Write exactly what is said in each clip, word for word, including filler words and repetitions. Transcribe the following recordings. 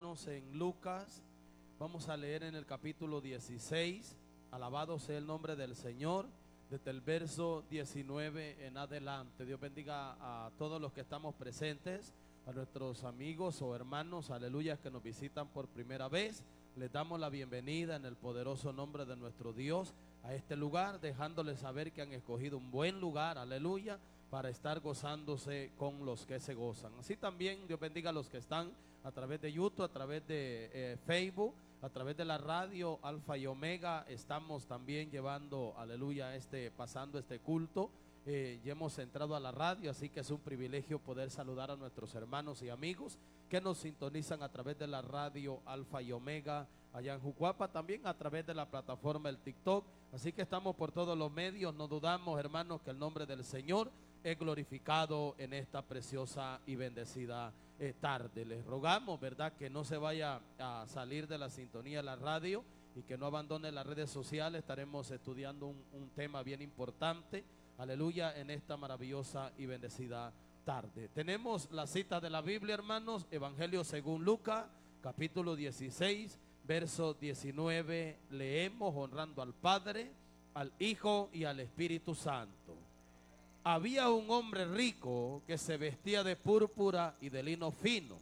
hermanos, en Lucas. Vamos a leer en el capítulo dieciséis. Alabado sea el nombre del Señor. Desde el verso diecinueve en adelante. Dios bendiga a todos los que estamos presentes, a nuestros amigos o hermanos, aleluya, que nos visitan por primera vez. Les damos la bienvenida en el poderoso nombre de nuestro Dios a este lugar, dejándoles saber que han escogido un buen lugar, aleluya, para estar gozándose con los que se gozan. Así también Dios bendiga a los que están a través de YouTube, a través de eh, Facebook, a través de la radio Alfa y Omega. Estamos también llevando, aleluya, este, pasando este culto. Eh, ya hemos entrado a la radio, así que es un privilegio poder saludar a nuestros hermanos y amigos que nos sintonizan a través de la radio Alfa y Omega allá en Jucuapa, también a través de la plataforma el TikTok. Así que estamos por todos los medios. No dudamos, hermanos, que el nombre del Señor es glorificado en esta preciosa y bendecida eh, tarde. Les rogamos, verdad, que no se vaya a salir de la sintonía de la radio y que no abandone las redes sociales. Estaremos estudiando un, un tema bien importante, aleluya, en esta maravillosa y bendecida tarde. Tenemos la cita de la Biblia, hermanos, Evangelio según Lucas, capítulo dieciséis, verso diecinueve. Leemos: honrando al Padre, al Hijo y al Espíritu Santo. Había un hombre rico que se vestía de púrpura y de lino fino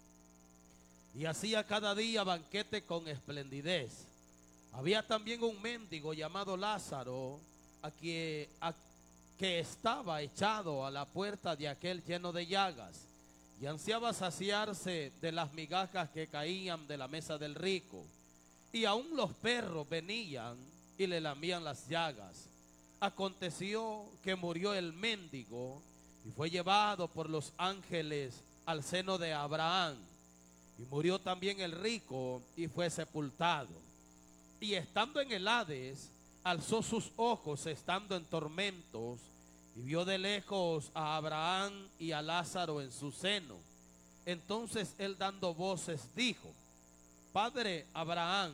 y hacía cada día banquete con esplendidez. Había también un mendigo llamado Lázaro, a quien, a, que estaba echado a la puerta de aquel lleno de llagas, y ansiaba saciarse de las migajas que caían de la mesa del rico. Y aún los perros venían y le lamían las llagas. Aconteció que murió el mendigo y fue llevado por los ángeles al seno de Abraham. Y murió también el rico y fue sepultado. Y estando en el Hades, alzó sus ojos estando en tormentos y vio de lejos a Abraham y a Lázaro en su seno. Entonces él, dando voces, dijo: Padre Abraham,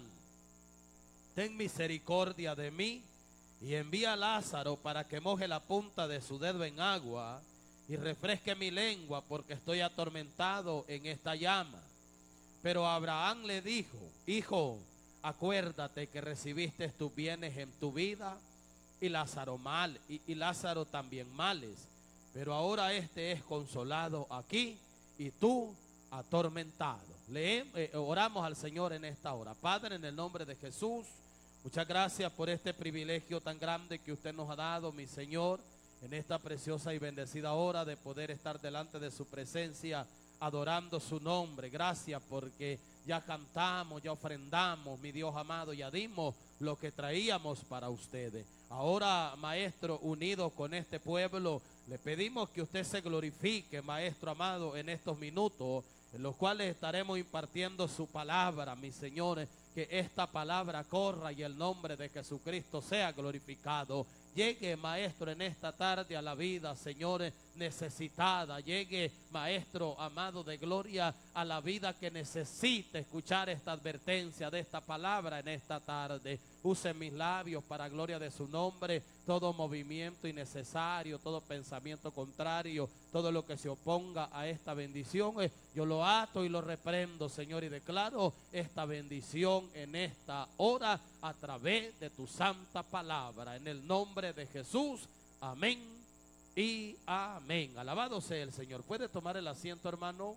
ten misericordia de mí y envía a Lázaro para que moje la punta de su dedo en agua y refresque mi lengua, porque estoy atormentado en esta llama. Pero Abraham le dijo: Hijo, acuérdate que recibiste tus bienes en tu vida y Lázaro mal, y, y Lázaro también males, pero ahora este es consolado aquí y tú atormentado. Le, eh, oramos al Señor en esta hora. Padre, en el nombre de Jesús, muchas gracias por este privilegio tan grande que usted nos ha dado, mi Señor, en esta preciosa y bendecida hora de poder estar delante de su presencia, adorando su nombre. Gracias porque ya cantamos, ya ofrendamos, mi Dios amado, ya dimos lo que traíamos para ustedes. Ahora, Maestro, unido con este pueblo, le pedimos que usted se glorifique, Maestro amado, en estos minutos en los cuales estaremos impartiendo su palabra, mis señores. Que esta palabra corra y el nombre de Jesucristo sea glorificado. Llegue, Maestro, en esta tarde a la vida, señores, necesitada. Llegue, Maestro amado de gloria, a la vida que necesita escuchar esta advertencia de esta palabra en esta tarde. Use mis labios para gloria de su nombre. Todo movimiento innecesario, todo pensamiento contrario, todo lo que se oponga a esta bendición, yo lo ato y lo reprendo, Señor, y declaro esta bendición en esta hora a través de tu santa palabra, en el nombre de Jesús. Amén y amén. Alabado sea el Señor. ¿Puede tomar el asiento, hermano?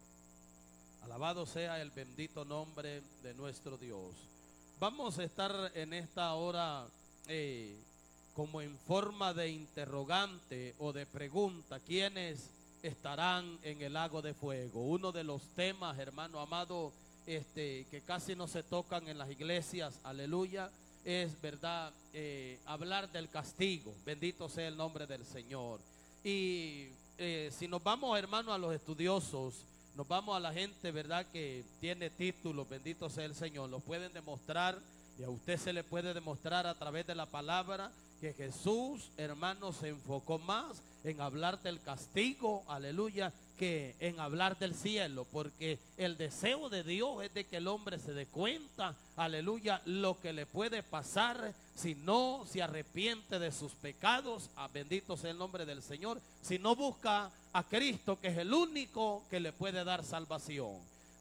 Alabado sea el bendito nombre de nuestro Dios. Vamos a estar en esta hora eh, como en forma de interrogante o de pregunta: ¿quiénes estarán en el lago de fuego? Uno de los temas, hermano amado, este, que casi no se tocan en las iglesias, aleluya, es verdad, eh, hablar del castigo. Bendito sea el nombre del Señor. Y eh, si nos vamos, hermano, a los estudiosos, nos vamos a la gente, verdad, que tiene títulos, bendito sea el Señor, lo pueden demostrar, y a usted se le puede demostrar a través de la palabra que Jesús, hermano, se enfocó más en hablar del castigo, aleluya, que en hablar del cielo, porque el deseo de Dios es de que el hombre se dé cuenta, aleluya, lo que le puede pasar si no se arrepiente de sus pecados. Ah, bendito sea el nombre del Señor. Si no busca a Cristo, que es el único que le puede dar salvación.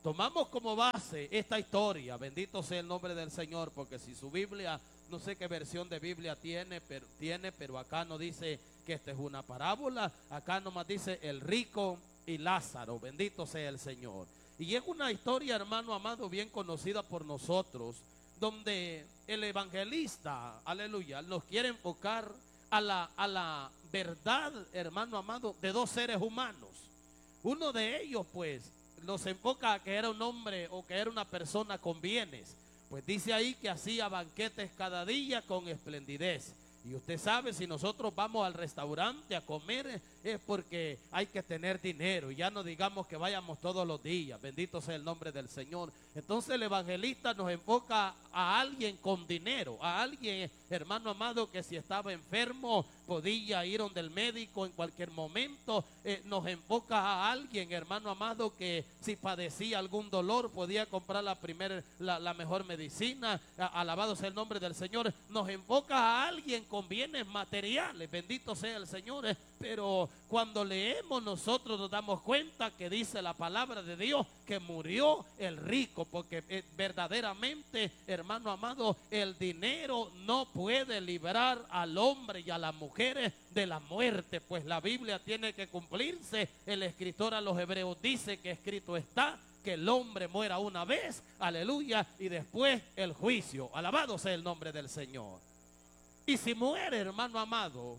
tomamos como base esta historia, bendito sea el nombre del Señor, porque si su Biblia, no sé qué versión de Biblia tiene, pero, tiene, pero acá no dice que esta es una parábola, acá nomás dice el rico y Lázaro, bendito sea el Señor. Y es una historia, hermano amado, bien conocida por nosotros, donde el evangelista, aleluya, nos quiere enfocar a la, a la verdad, hermano amado, de dos seres humanos. Uno de ellos, pues, nos enfoca a que era un hombre o que era una persona con bienes. Pues dice ahí que hacía banquetes cada día con esplendidez. Y usted sabe, si nosotros vamos al restaurante a comer es porque hay que tener dinero. Y ya no digamos que vayamos todos los días. Bendito sea el nombre del Señor. Entonces el evangelista nos enfoca a alguien con dinero. A alguien, hermano amado, que si estaba enfermo podía ir donde el médico en cualquier momento. Eh, nos enfoca a alguien, hermano amado, que si padecía algún dolor podía comprar la, primer, la, la mejor medicina. A, alabado sea el nombre del Señor. Nos enfoca a alguien con bienes materiales, bendito sea el Señor, eh, pero cuando leemos nosotros nos damos cuenta que dice la palabra de Dios que murió el rico, porque eh, verdaderamente, hermano amado, el dinero no puede librar al hombre y a las mujeres de la muerte, pues la Biblia tiene que cumplirse. El escritor a los hebreos dice que escrito está que el hombre muera una vez, aleluya, y después el juicio. Alabado sea el nombre del Señor. Y si muere, hermano amado,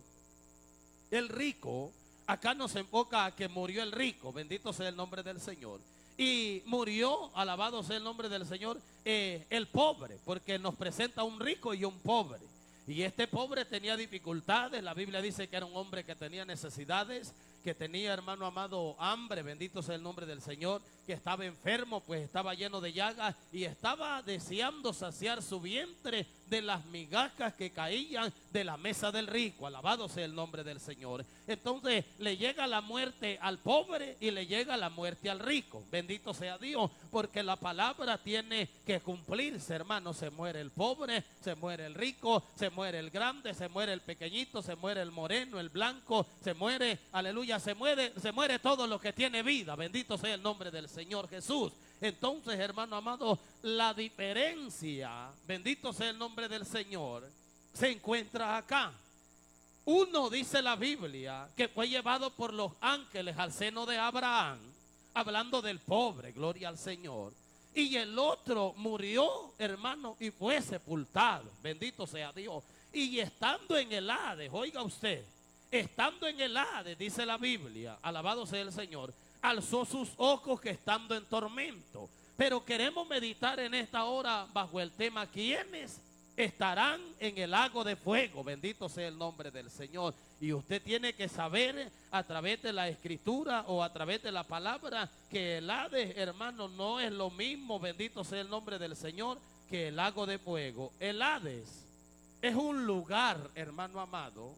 el rico, acá nos enfoca a que murió el rico, bendito sea el nombre del Señor. Y murió, alabado sea el nombre del Señor, eh, el pobre, porque nos presenta un rico y un pobre. Y este pobre tenía dificultades, la Biblia dice que era un hombre que tenía necesidades, que tenía, hermano amado, hambre, bendito sea el nombre del Señor, que estaba enfermo, pues estaba lleno de llagas y estaba deseando saciar su vientre de las migajas que caían de la mesa del rico. Alabado sea el nombre del Señor. Entonces le llega la muerte al pobre y le llega la muerte al rico. Bendito sea Dios, porque la palabra tiene que cumplirse, hermano. Se muere el pobre, se muere el rico, se muere el grande, se muere el pequeñito, se muere el moreno, el blanco, se muere, aleluya, se muere, se muere todo lo que tiene vida. Bendito sea el nombre del Señor Jesús. Entonces, hermano amado, la diferencia, bendito sea el nombre del Señor, se encuentra acá. Uno, dice la Biblia, que fue llevado por los ángeles al seno de Abraham, hablando del pobre, gloria al Señor. Y el otro murió, hermano, y fue sepultado, bendito sea Dios. Y estando en el Hades, oiga usted, estando en el Hades, dice la Biblia, alabado sea el Señor, alzó sus ojos que estando en tormento. Pero queremos meditar en esta hora bajo el tema: ¿quiénes estarán en el lago de fuego? Bendito sea el nombre del Señor. Y usted tiene que saber a través de la escritura o a través de la palabra que el Hades, hermano, no es lo mismo, bendito sea el nombre del Señor, que el lago de fuego. El Hades es un lugar, hermano amado,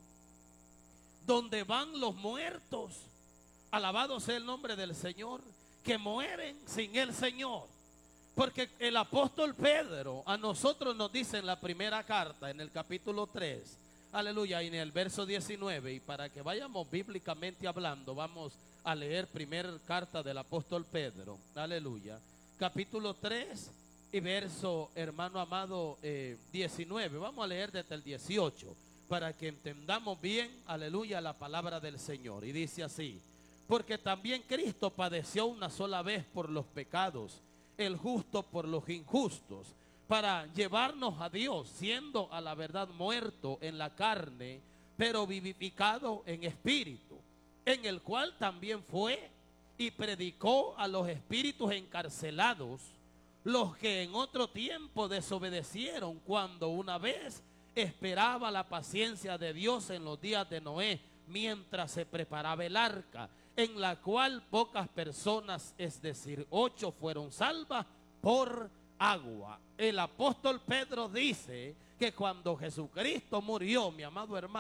donde van los muertos, alabado sea el nombre del Señor, que mueren sin el Señor. Porque el apóstol Pedro a nosotros nos dice en la primera carta, en el capítulo tres, aleluya, y en el verso diecinueve, y para que vayamos bíblicamente hablando, vamos a leer primera carta del apóstol Pedro, aleluya, capítulo tres y verso, hermano amado, eh, diecinueve, vamos a leer desde el dieciocho, para que entendamos bien, aleluya, la palabra del Señor. Y dice así: porque también Cristo padeció una sola vez por los pecados, el justo por los injustos, para llevarnos a Dios, siendo a la verdad muerto en la carne, pero vivificado en espíritu, en el cual también fue y predicó a los espíritus encarcelados, los que en otro tiempo desobedecieron, cuando una vez esperaba la paciencia de Dios en los días de Noé, mientras se preparaba el arca, en la cual pocas personas, es decir, ocho, fueron salvas por agua. El apóstol Pedro dice que cuando Jesucristo murió, mi amado hermano,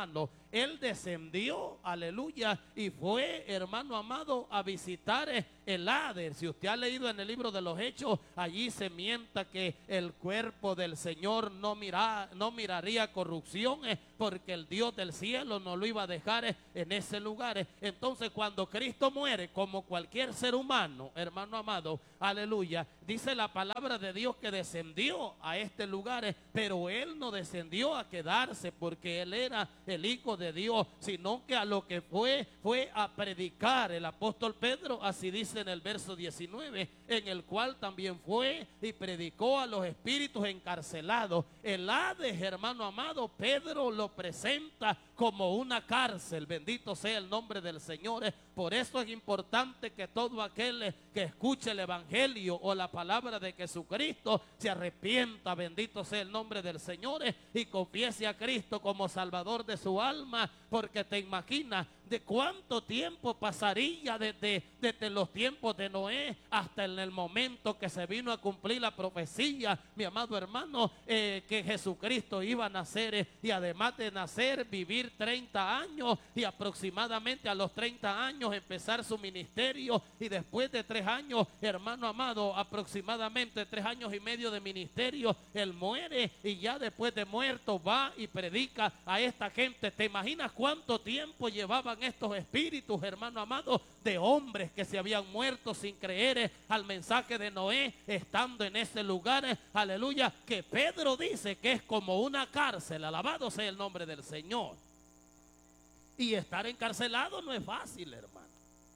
Él descendió, aleluya, y fue, hermano amado, a visitar el Hades. Si usted ha leído en el libro de los Hechos, allí se mienta que el cuerpo del Señor no, mira, no miraría corrupción, eh, porque el Dios del cielo no lo iba a dejar eh, en ese lugar. Eh. Entonces, cuando Cristo muere, como cualquier ser humano, hermano amado, aleluya, dice la palabra de Dios que descendió a este lugar, eh, pero Él no descendió a quedarse porque Él era el Hijo de Dios, sino que a lo que fue, fue a predicar. El apóstol Pedro así dice en el verso diecinueve, en el cual también fue y predicó a los espíritus encarcelados. El Hades, hermano amado, Pedro lo presenta como una cárcel. Bendito sea el nombre del Señor. Por eso es importante que todo aquel que escuche el evangelio o la palabra de Jesucristo se arrepienta, bendito sea el nombre del Señor, y confiese a Cristo como Salvador de su alma, porque te imaginas de cuánto tiempo pasaría desde, desde los tiempos de Noé hasta en el momento que se vino a cumplir la profecía, mi amado hermano, eh, que Jesucristo iba a nacer, eh, y además de nacer, vivir treinta años, y aproximadamente a los treinta años empezar su ministerio, y después de tres años, hermano amado, aproximadamente tres años y medio de ministerio, él muere, y ya después de muerto va y predica a esta gente. ¿Te imaginas cuánto tiempo llevaban estos espíritus, hermano amado, de hombres que se habían muerto sin creer eh, al mensaje de Noé, estando en ese lugar, eh, aleluya, que Pedro dice que es como una cárcel? Alabado sea el nombre del Señor. Y estar encarcelado no es fácil, hermano.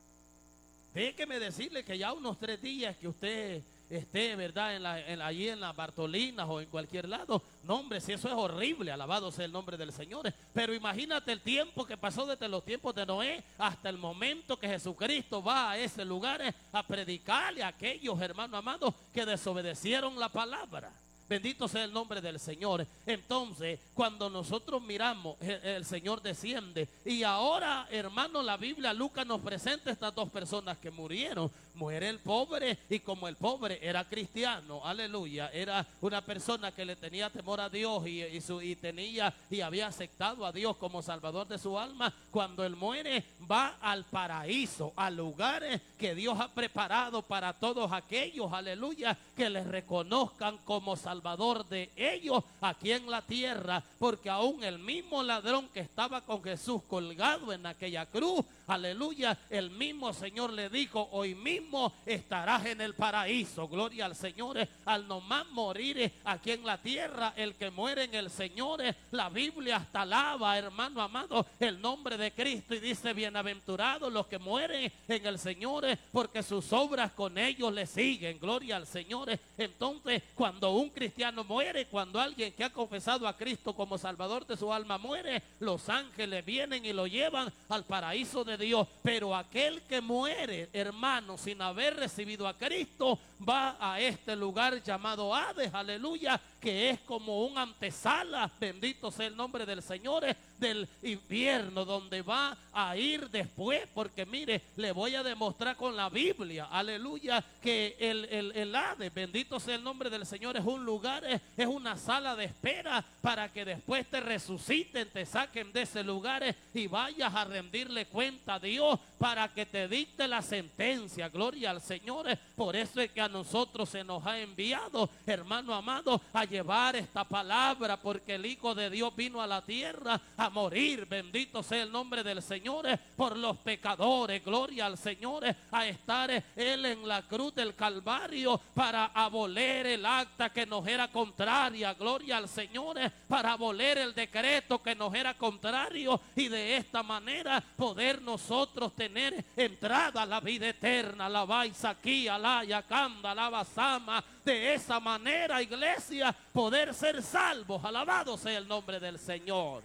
Déjeme decirle que ya unos tres días que usted esté, ¿verdad?, en la, en, allí en las Bartolinas o en cualquier lado, no, hombre, si eso es horrible, alabado sea el nombre del Señor. Pero imagínate el tiempo que pasó desde los tiempos de Noé hasta el momento que Jesucristo va a ese lugar a predicarle a aquellos hermanos amados que desobedecieron la palabra. Bendito sea el nombre del Señor. Entonces, cuando nosotros miramos, el, el Señor desciende. Y ahora, hermano, la Biblia, Lucas nos presenta estas dos personas que murieron. Muere el pobre, y como el pobre era cristiano, aleluya, era una persona que le tenía temor a Dios y, y, su, y tenía y había aceptado a Dios como Salvador de su alma, cuando él muere va al paraíso, a lugares que Dios ha preparado para todos aquellos, aleluya, que les reconozcan como Salvador de ellos aquí en la tierra, porque aún el mismo ladrón que estaba con Jesús colgado en aquella cruz, aleluya, el mismo Señor le dijo: hoy mismo estarás en el paraíso. Gloria al Señor. Al nomás morir aquí en la tierra, el que muere en el Señor, la Biblia hasta alaba, hermano amado, el nombre de Cristo, y dice: bienaventurados los que mueren en el Señor, porque sus obras con ellos le siguen. Gloria al Señor. Entonces, cuando un cristiano muere, cuando alguien que ha confesado a Cristo como Salvador de su alma muere, los ángeles vienen y lo llevan al paraíso de Dios. Pero aquel que muere, hermano, sin haber recibido a Cristo, va a este lugar llamado Hades, aleluya, que es como un antesala, bendito sea el nombre del Señor, del infierno, donde va a ir después, porque mire, le voy a demostrar con la Biblia, aleluya, que el, el, el Hades, bendito sea el nombre del Señor, es un lugar, es, es una sala de espera para que después te resuciten, te saquen de ese lugar y vayas a rendirle cuenta a Dios para que te dicte la sentencia. Gloria al Señor. Por eso es que a nosotros se nos ha enviado, hermano amado, a llevar esta palabra, porque el Hijo de Dios vino a la tierra a morir, bendito sea el nombre del Señor, por los pecadores. Gloria al Señor. A estar Él en la cruz del Calvario para aboler el acta que nos era contraria. Gloria al Señor. Para aboler el decreto que nos era contrario, y de esta manera poder nosotros tener entrada a la vida eterna. La baisa aquí, alaya, canda, la basama. De esa manera, iglesia, poder ser salvos. Alabado sea el nombre del Señor.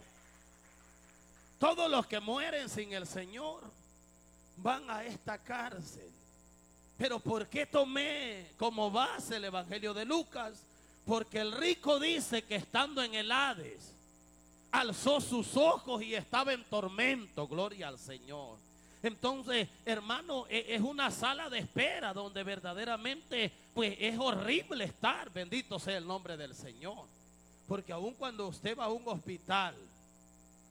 Todos los que mueren sin el Señor van a esta cárcel. Pero ¿por qué tomé como base el Evangelio de Lucas? Porque el rico dice que estando en el Hades, alzó sus ojos y estaba en tormento. Gloria al Señor. Entonces, hermano, es una sala de espera donde verdaderamente pues es horrible estar. Bendito sea el nombre del Señor. Porque aun cuando usted va a un hospital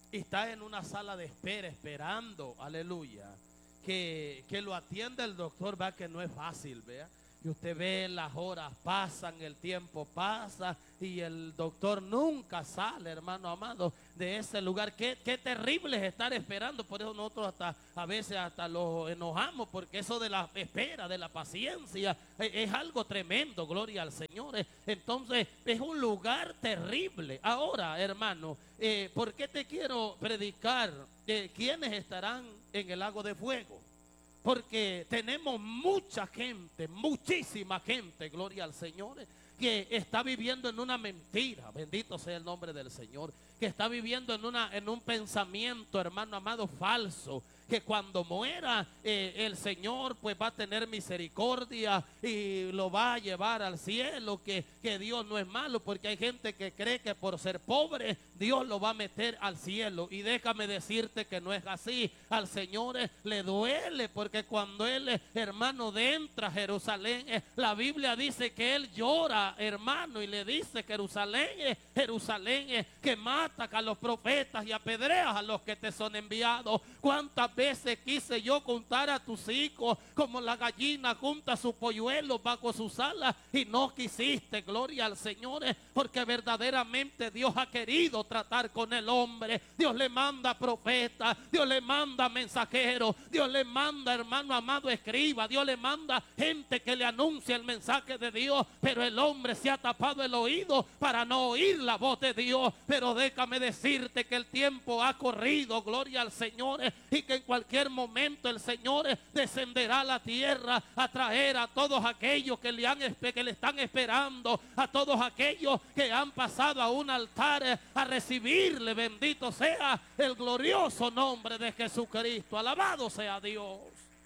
y está en una sala de espera esperando, aleluya, que, que lo atienda el doctor, vea que no es fácil, vea. Y usted ve las horas pasan, el tiempo pasa y el doctor nunca sale, hermano amado, de ese lugar. Qué, qué terrible es estar esperando. Por eso nosotros hasta a veces hasta los enojamos, porque eso de la espera, de la paciencia, es, es algo tremendo, gloria al Señor. Entonces es un lugar terrible. Ahora, hermano, eh, ¿por qué te quiero predicar? Eh, ¿Quiénes estarán en el lago de fuego? Porque tenemos mucha gente, muchísima gente, gloria al Señor, que está viviendo en una mentira, bendito sea el nombre del Señor, que está viviendo en, una, en un pensamiento, hermano amado, falso, que cuando muera eh, el Señor pues va a tener misericordia y lo va a llevar al cielo, que, que Dios no es malo, porque hay gente que cree que por ser pobre Dios lo va a meter al cielo, y déjame decirte que no es así. Al Señor eh, le duele, porque cuando Él, eh, hermano, entra a Jerusalén, eh, la Biblia dice que Él llora, hermano, y le dice: Jerusalén, eh, Jerusalén, eh, que mata a los profetas y apedreas a los que te son enviados. ¿Cuántas veces quise yo contar a tus hijos como la gallina junta su polluelo bajo sus alas y no quisiste? Gloria al Señor, porque verdaderamente Dios ha querido tratar con el hombre. Dios le manda profeta, Dios le manda mensajero, Dios le manda, hermano amado, escriba, Dios le manda gente que le anuncia el mensaje de Dios, pero el hombre se ha tapado el oído para no oír la voz de Dios. Pero déjame decirte que el tiempo ha corrido, gloria al Señor, y que en cualquier momento el Señor descenderá a la tierra a traer a todos aquellos que le, han, que le están esperando, a todos aquellos que han pasado a un altar a recibirle. Bendito sea el glorioso nombre de Jesucristo, alabado sea Dios.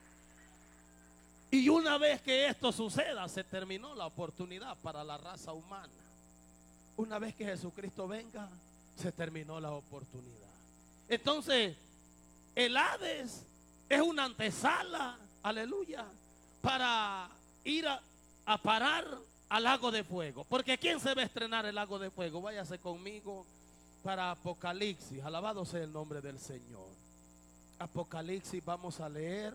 Y una vez que esto suceda, se terminó la oportunidad para la raza humana. Una vez que Jesucristo venga, se terminó la oportunidad. Entonces, el Hades es una antesala, aleluya, para ir a, a parar al lago de fuego. Porque ¿quién se va a estrenar el lago de fuego? Váyase conmigo para Apocalipsis, alabado sea el nombre del Señor. Apocalipsis, vamos a leer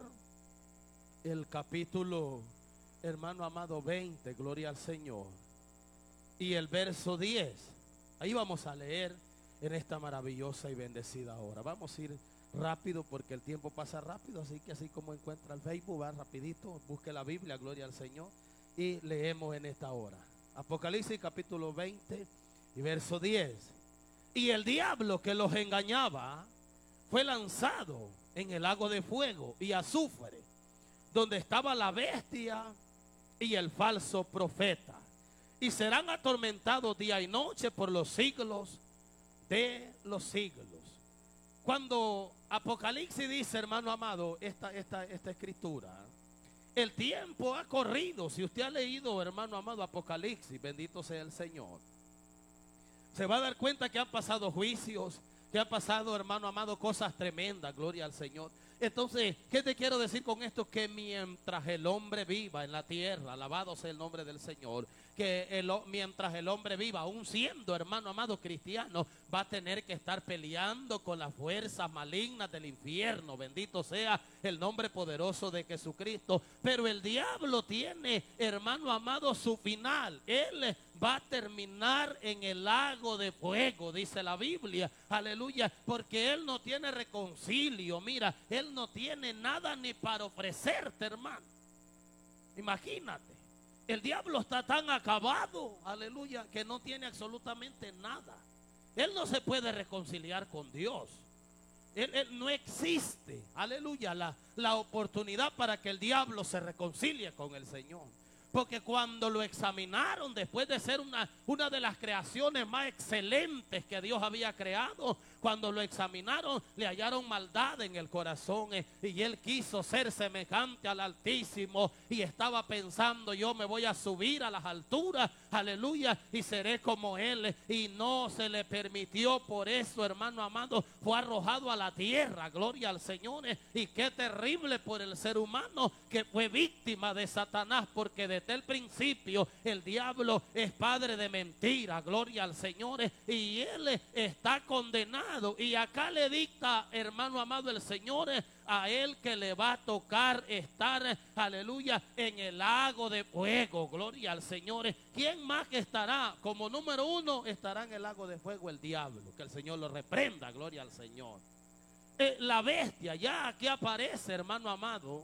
el capítulo, hermano amado, veinte, gloria al Señor, y el verso diez. Ahí vamos a leer en esta maravillosa y bendecida hora. Vamos a ir rápido porque el tiempo pasa rápido, así que así como encuentra el Facebook, va rapidito, busque la Biblia, gloria al Señor, y leemos en esta hora. Apocalipsis capítulo veinte y verso diez. Y el diablo que los engañaba fue lanzado en el lago de fuego y azufre, donde estaba la bestia y el falso profeta, y serán atormentados día y noche por los siglos de los siglos. Cuando Apocalipsis dice, hermano amado, esta, esta, esta escritura, el tiempo ha corrido. Si usted ha leído, hermano amado, Apocalipsis, bendito sea el Señor, se va a dar cuenta que han pasado juicios, que han pasado, hermano amado, cosas tremendas, gloria al Señor. Entonces, ¿qué te quiero decir con esto? Que mientras el hombre viva en la tierra, alabado sea el nombre del Señor, que el, mientras el hombre viva, aún siendo, hermano amado, cristiano, va a tener que estar peleando con las fuerzas malignas del infierno. Bendito sea el nombre poderoso de Jesucristo. Pero el diablo tiene, hermano amado, su final. Él va a terminar en el lago de fuego, dice la Biblia, aleluya, porque él no tiene reconcilio. Mira, él no tiene nada ni para ofrecerte, hermano. Imagínate, el diablo está tan acabado, aleluya, que no tiene absolutamente nada. Él no se puede reconciliar con Dios. Él, él no existe, aleluya, la, la oportunidad para que el diablo se reconcilie con el Señor. Porque cuando lo examinaron, después de ser una, una de las creaciones más excelentes que Dios había creado, cuando lo examinaron, le hallaron maldad en el corazón, eh, y él quiso ser semejante al Altísimo y estaba pensando: yo me voy a subir a las alturas, aleluya, y seré como él, eh, y no se le permitió. Por eso, hermano amado, fue arrojado a la tierra, gloria al Señor, eh, y qué terrible por el ser humano que fue víctima de Satanás, porque desde el principio el diablo es padre de mentira, gloria al Señor, eh, y él eh, está condenado amado. Y acá le dicta, hermano amado, el Señor a él que le va a tocar estar, aleluya, en el lago de fuego. Gloria al Señor. ¿Quién más que estará? Como número uno estará en el lago de fuego el diablo. Que el Señor lo reprenda. Gloria al Señor. Eh, la bestia, ya aquí aparece, hermano amado,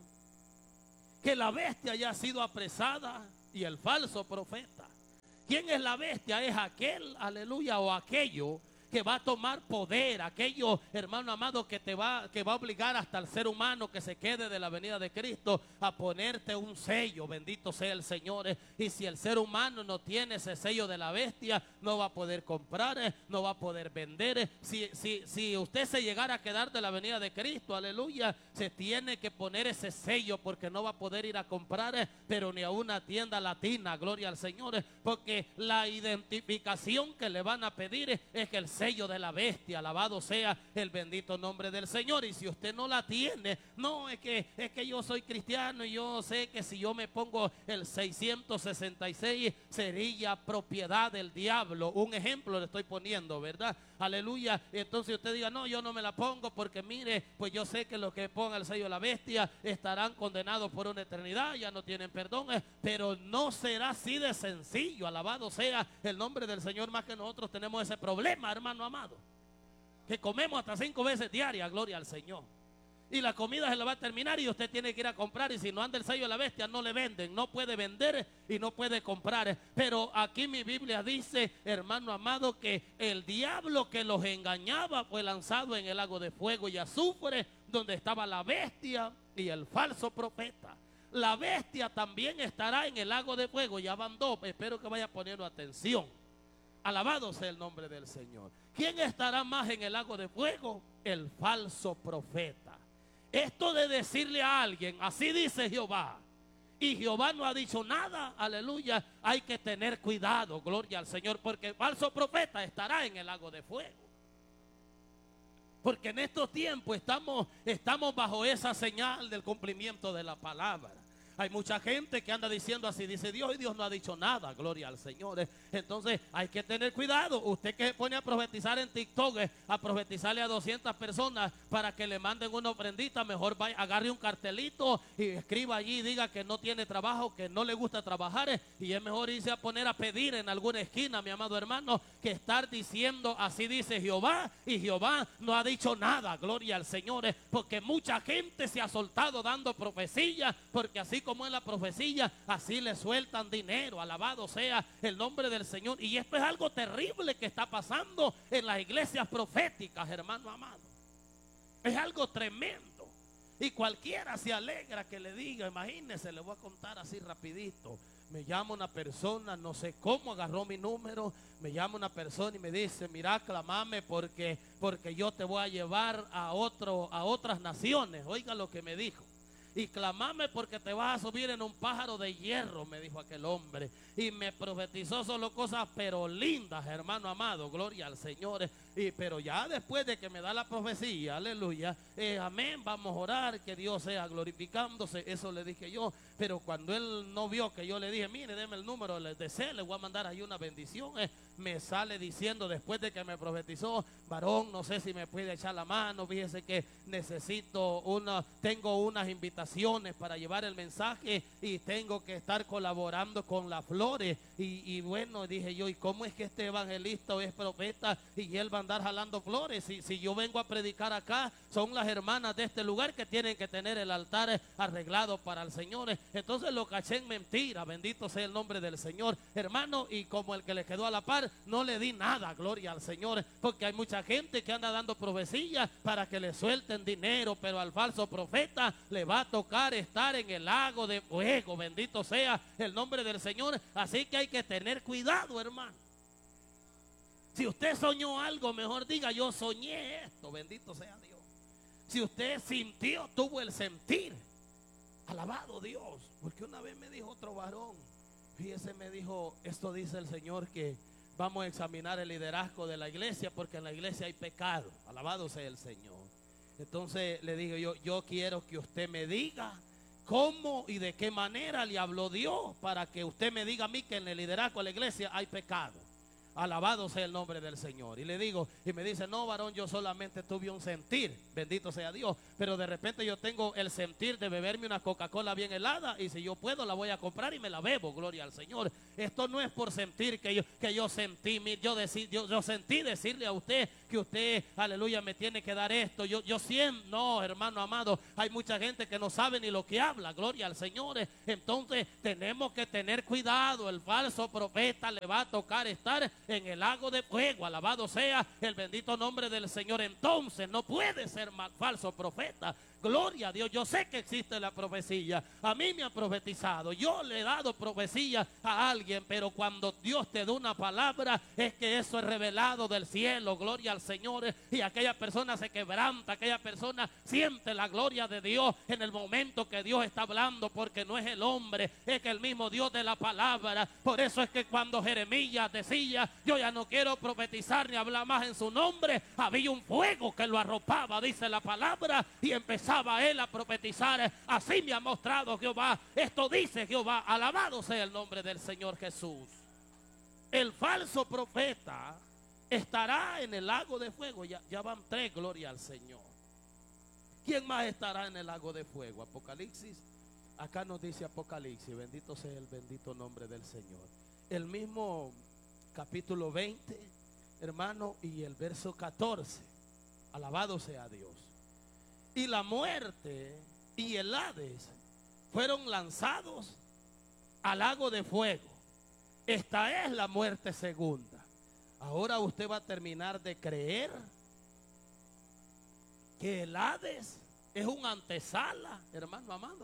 que la bestia ya ha sido apresada y el falso profeta. ¿Quién es la bestia? Es aquel, aleluya, o aquello que va a tomar poder, aquello, hermano amado, que te va, que va a obligar hasta el ser humano que se quede de la venida de Cristo a ponerte un sello. Bendito sea el Señor. Y si el ser humano no tiene ese sello de la bestia, no va a poder comprar, no va a poder vender. Si, si, si usted se llegara a quedar de la venida de Cristo, aleluya, se tiene que poner ese sello, porque no va a poder ir a comprar, pero ni a una tienda latina, gloria al Señor, porque la identificación que le van a pedir es que el sello de la bestia, alabado sea el bendito nombre del Señor. Y si usted no la tiene, no, es que, es que yo soy cristiano y yo sé que si yo me pongo el seiscientos sesenta y seis sería propiedad del diablo. Un ejemplo le estoy poniendo, ¿verdad? Aleluya. Entonces usted diga, no, yo no me la pongo porque mire, pues yo sé que los que pongan el sello de la bestia estarán condenados por una eternidad, ya no tienen perdón, pero no será así de sencillo. Alabado sea el nombre del Señor. Más que nosotros tenemos ese problema, hermano amado, que comemos hasta cinco veces diarias, gloria al Señor, y la comida se la va a terminar y usted tiene que ir a comprar, y si no anda el sello de la bestia no le venden, no puede vender y no puede comprar. Pero aquí mi Biblia dice, hermano amado, que el diablo que los engañaba fue lanzado en el lago de fuego y azufre, donde estaba la bestia y el falso profeta. La bestia también estará en el lago de fuego. Ya van dos, espero que vaya poniendo atención. Alabado sea el nombre del Señor. ¿Quién estará más en el lago de fuego? El falso profeta. Esto de decirle a alguien, así dice Jehová, y Jehová no ha dicho nada, aleluya, hay que tener cuidado, gloria al Señor, porque el falso profeta estará en el lago de fuego. Porque en estos tiempos estamos, estamos bajo esa señal del cumplimiento de la palabra. Hay mucha gente que anda diciendo así, dice Dios, y Dios no ha dicho nada, gloria al Señor. Entonces hay que tener cuidado. Usted que se pone a profetizar en TikTok, a profetizarle a doscientas personas para que le manden una ofrendita, mejor vaya, agarre un cartelito y escriba allí, diga que no tiene trabajo, que no le gusta trabajar, y es mejor irse a poner a pedir en alguna esquina, mi amado hermano, que estar diciendo así dice Jehová, y Jehová no ha dicho nada, gloria al Señor, porque mucha gente se ha soltado dando profecía, porque así como en la profecía, así le sueltan dinero. Alabado sea el nombre del Señor. Y esto es algo terrible que está pasando en las iglesias proféticas, hermano amado. Es algo tremendo. Y cualquiera se alegra que le diga, imagínese, le voy a contar así rapidito. Me llama una persona, no sé cómo agarró mi número, me llama una persona y me dice, mira, clamame porque, porque yo te voy a llevar a, otro, a otras naciones. Oiga lo que me dijo. Y clamame porque te vas a subir en un pájaro de hierro, me dijo aquel hombre. Y me profetizó solo cosas pero lindas, hermano amado, gloria al Señor. Y, pero ya después de que me da la profecía, aleluya, eh, amén, vamos a orar, que Dios sea glorificándose, eso le dije yo. Pero cuando él no vio que yo le dije, mire, deme el número de C, le voy a mandar ahí una bendición, eh, me sale diciendo después de que me profetizó, varón, no sé si me puede echar la mano, fíjese que necesito una, tengo unas invitaciones para llevar el mensaje y tengo que estar colaborando con las flores. Y, y bueno, dije yo, ¿y cómo es que este evangelista es profeta y él va a andar jalando flores? Si, si yo vengo a predicar acá, son las hermanas de este lugar que tienen que tener el altar arreglado para el Señor. Entonces lo caché en mentira, bendito sea el nombre del Señor, hermano, y como el que le quedó a la par, no le di nada, gloria al Señor, porque hay mucha gente que anda dando profecías para que le suelten dinero, pero al falso profeta le va a tocar estar en el lago de fuego, bendito sea el nombre del Señor. Así que hay que tener cuidado, hermano. Si usted soñó algo, mejor diga, yo soñé esto, bendito sea Dios. Si usted sintió, tuvo el sentir, alabado Dios, porque una vez me dijo otro varón, fíjese, me dijo, esto dice el Señor que vamos a examinar el liderazgo de la iglesia porque en la iglesia hay pecado, alabado sea el Señor. Entonces le digo yo, yo quiero que usted me diga cómo y de qué manera le habló Dios para que usted me diga a mí que en el liderazgo de la iglesia hay pecado. Alabado sea el nombre del Señor. Y le digo, y me dice, no, varón, yo solamente tuve un sentir, bendito sea Dios, pero de repente yo tengo el sentir de beberme una Coca-Cola bien helada, y si yo puedo la voy a comprar y me la bebo, gloria al Señor. Esto no es por sentir que yo, que yo sentí, yo, decí, yo, yo sentí decirle a usted que usted, aleluya, me tiene que dar esto. Yo, yo siento, no, hermano amado, hay mucha gente que no sabe ni lo que habla, gloria al Señor. Entonces tenemos que tener cuidado. El falso profeta le va a tocar estar en el lago de fuego. Alabado sea el bendito nombre del Señor. Entonces no puede ser mal, falso profeta. Gloria a Dios. Yo sé que existe la profecía. A mí me han profetizado. Yo le he dado profecía a alguien. Pero cuando Dios te da una palabra, es que eso es revelado del cielo. Gloria al Señor. Y aquella persona se quebranta. Aquella persona siente la gloria de Dios en el momento que Dios está hablando. Porque no es el hombre, es que el mismo Dios de la palabra. Por eso es que cuando Jeremías decía, yo ya no quiero profetizar ni hablar más en su nombre, había un fuego que lo arropaba, dice la palabra, y empezaba él a profetizar. Así me ha mostrado Jehová. Esto dice Jehová. Alabado sea el nombre del Señor Jesús. El falso profeta estará en el lago de fuego. Ya, ya van tres, gloria al Señor. ¿Quién más estará en el lago de fuego? Apocalipsis. Acá nos dice Apocalipsis. Bendito sea el bendito nombre del Señor. El mismo capítulo veinte, hermano, y el verso catorce. Alabado sea Dios. Y la muerte y el Hades fueron lanzados al lago de fuego. Esta es la muerte segunda. Ahora usted va a terminar de creer que el Hades es un antesala, hermano amado,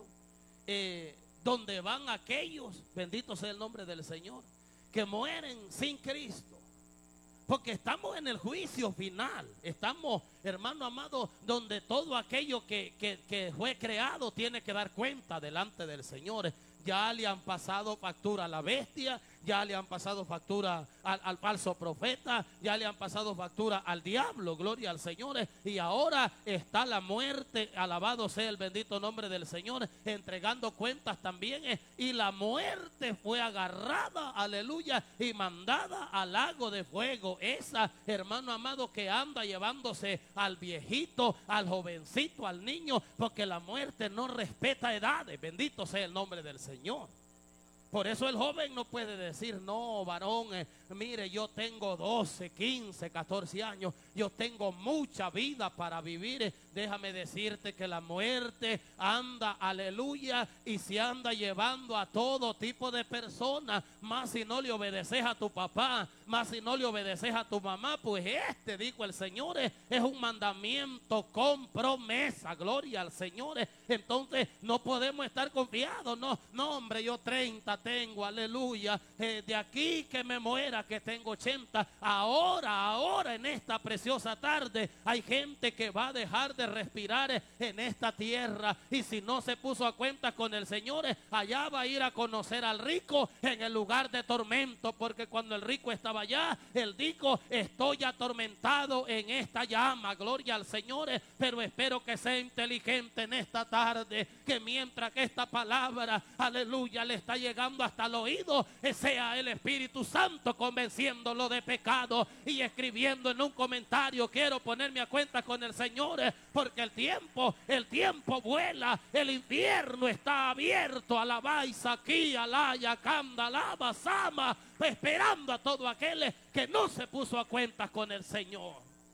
eh, donde van aquellos, bendito sea el nombre del Señor, que mueren sin Cristo. Porque estamos en el juicio final. Estamos, hermano amado, donde todo aquello que, que, que fue creado tiene que dar cuenta delante del Señor. Ya le han pasado factura a la bestia, ya le han pasado factura al, al falso profeta, ya le han pasado factura al diablo, gloria al Señor. Y ahora está la muerte, alabado sea el bendito nombre del Señor, entregando cuentas también. Y la muerte fue agarrada, aleluya, y mandada al lago de fuego. Esa, hermano amado, que anda llevándose al viejito, al jovencito, al niño, porque la muerte no respeta edades, bendito sea el nombre del Señor. Señor. Por eso el joven no puede decir, no, varón, eh, mire, yo tengo doce, quince, catorce años, yo tengo mucha vida para vivir. Eh, déjame decirte que la muerte anda, aleluya, y se anda llevando a todo tipo de personas. Más si no le obedeces a tu papá, más si no le obedeces a tu mamá, pues este, dijo el Señor, eh, es un mandamiento con promesa, gloria al Señor. Eh, entonces no podemos estar confiados, no, no, hombre, yo treinta tengo, aleluya, eh, de aquí que me muera que tengo ochenta. Ahora, ahora en esta preciosa tarde hay gente que va a dejar de respirar en esta tierra, y si no se puso a cuenta con el Señor, allá va a ir a conocer al rico en el lugar de tormento, porque cuando el rico estaba allá, él dijo, estoy atormentado en esta llama, gloria al Señor. Pero espero que sea inteligente en esta tarde, que mientras que esta palabra, aleluya, le está llegando hasta el oído, sea el Espíritu Santo convenciéndolo de pecado y escribiendo en un comentario, quiero ponerme a cuenta con el Señor, porque el tiempo, el tiempo vuela, el infierno está abierto, alabáis aquí, alaya, candalaba, sama, esperando a todo aquel que no se puso a cuenta con el Señor,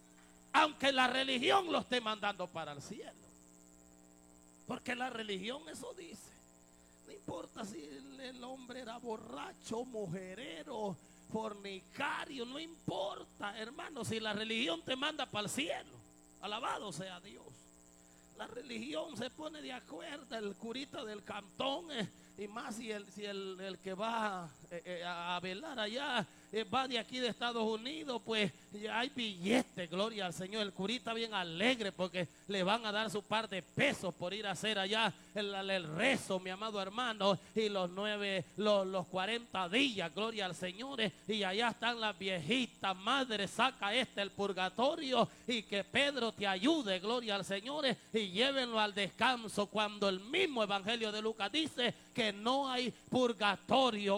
aunque la religión lo esté mandando para el cielo, porque la religión eso dice. No importa si el, el hombre era borracho, mujerero, fornicario, no importa, hermano, si la religión te manda para el cielo, alabado sea Dios. La religión se pone de acuerdo, el curita del cantón, eh, y más si el, si el, el que va eh, eh, a velar allá eh, va de aquí de Estados Unidos, pues ya hay billetes, gloria al Señor. El curita bien alegre porque le van a dar su par de pesos por ir a hacer allá el, el rezo, mi amado hermano, y los nueve, los, los cuarenta días, gloria al Señor. Y allá están las viejitas, madre, saca este el purgatorio y que Pedro te ayude, gloria al Señor, y llévenlo al descanso, cuando el mismo evangelio de Lucas dice que no hay purgatorio, uno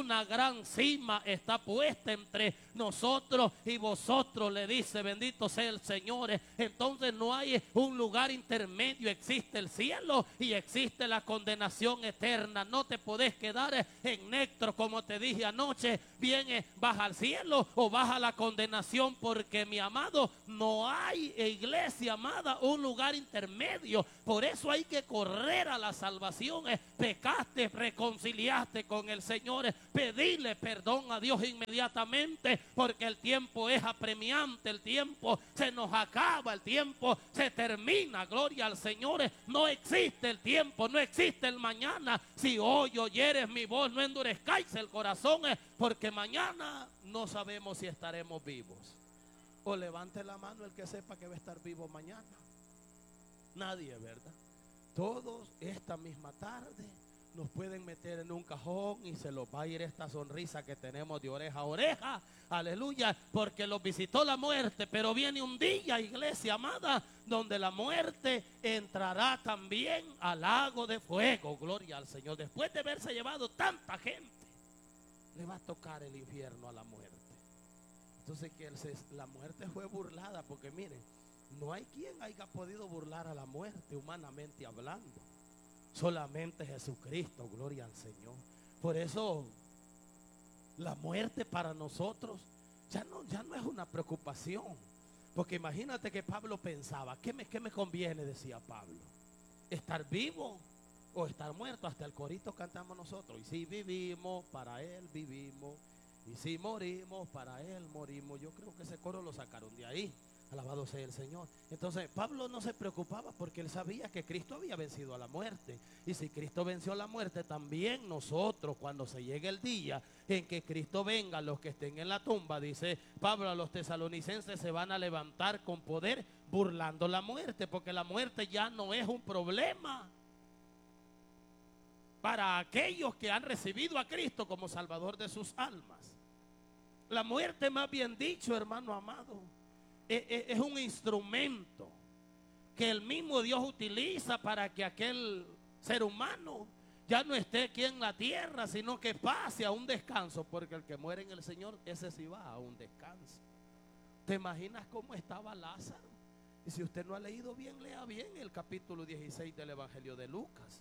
una gran cima está puesta entre nosotros y vosotros, le dice, bendito sea el Señor. Entonces no hay un lugar intermedio, existe el cielo y existe la condenación eterna. No te podés quedar en neutro, como te dije anoche, bien vas al cielo o vas a la condenación, porque mi amado, no hay, iglesia amada, un lugar intermedio. Por eso hay que correr a la salvación. Pecaste, reconciliaste con el Señor, pedirle perdón a Dios inmediatamente, porque el tiempo es apremiante, el tiempo se nos acaba, el tiempo se termina, gloria al Señor. No existe el tiempo, no existe el mañana. Si hoy oyeres mi voz, no endurezcáis el corazón, porque mañana no sabemos si estaremos vivos. O levante la mano el que sepa que va a estar vivo mañana. Nadie, ¿verdad? Todos esta misma tarde nos pueden meter en un cajón y se los va a ir esta sonrisa que tenemos de oreja a oreja. Aleluya, porque los visitó la muerte. Pero viene un día, iglesia amada, donde la muerte entrará también al lago de fuego. Gloria al Señor. Después de haberse llevado tanta gente, le va a tocar el infierno a la muerte. Entonces que la muerte fue burlada, porque miren, no hay quien haya podido burlar a la muerte humanamente hablando. Solamente Jesucristo, gloria al Señor. Por eso la muerte para nosotros ya no, ya no es una preocupación. Porque imagínate que Pablo pensaba, ¿qué me, qué me conviene? Decía Pablo, estar vivo o estar muerto. Hasta el corito cantamos nosotros. Y si vivimos, para Él vivimos. Y si morimos, para Él morimos. Yo creo que ese coro lo sacaron de ahí. Alabado sea el Señor. Entonces Pablo no se preocupaba, porque él sabía que Cristo había vencido a la muerte. Y si Cristo venció a la muerte, también nosotros, cuando se llegue el día en que Cristo venga, los que estén en la tumba, dice Pablo a los tesalonicenses, se van a levantar con poder burlando la muerte, porque la muerte ya no es un problema para aquellos que han recibido a Cristo como Salvador de sus almas. La muerte, más bien dicho, hermano amado, es un instrumento que el mismo Dios utiliza para que aquel ser humano ya no esté aquí en la tierra, sino que pase a un descanso, porque el que muere en el Señor, ese sí va a un descanso. ¿Te imaginas cómo estaba Lázaro? Y si usted no ha leído bien, lea bien el capítulo dieciséis del Evangelio de Lucas.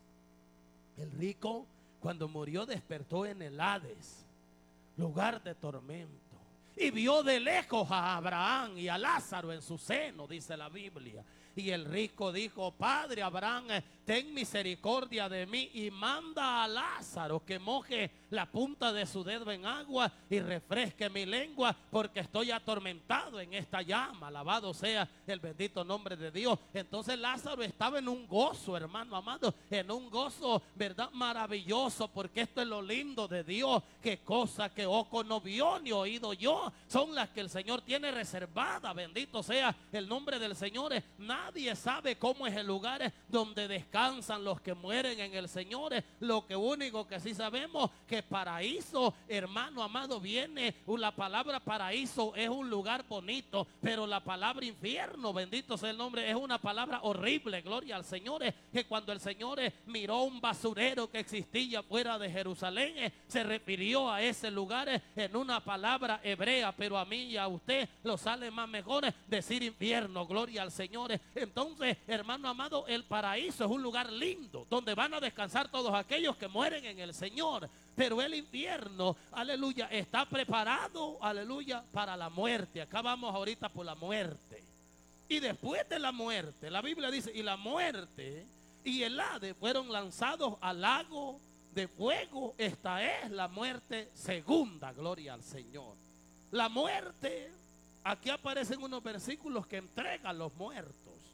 El rico, cuando murió, despertó en el Hades, lugar de tormento, y vio de lejos a Abraham y a Lázaro en su seno, dice la Biblia. Y el rico dijo: Padre Abraham, ten misericordia de mí y manda a Lázaro que moje la punta de su dedo en agua y refresque mi lengua, porque estoy atormentado en esta llama. Alabado sea el bendito nombre de Dios. Entonces Lázaro estaba en un gozo, hermano amado, en un gozo, verdad, maravilloso, porque esto es lo lindo de Dios, que cosa que ojo no vio ni oído yo son las que el Señor tiene reservada. Bendito sea el nombre del Señor. Nadie sabe cómo es el lugar donde descansan los que mueren en el Señor. Lo que único que sí sabemos, que paraíso, hermano amado, viene, la palabra paraíso es un lugar bonito, pero la palabra infierno, bendito sea el nombre, es una palabra horrible. Gloria al Señor. Que cuando el Señor miró un basurero que existía fuera de Jerusalén, se refirió a ese lugar en una palabra hebrea, pero a mí y a usted lo sale más mejor decir infierno. Gloria al Señor. Entonces, hermano amado, el paraíso es un lugar lindo donde van a descansar todos aquellos que mueren en el Señor. Pero el infierno, aleluya, está preparado, aleluya, para la muerte. Acá vamos ahorita por la muerte. Y después de la muerte, la Biblia dice, y la muerte y el Hades fueron lanzados al lago de fuego. Esta es la muerte segunda. Gloria al Señor. La muerte, aquí aparecen unos versículos que entregan los muertos.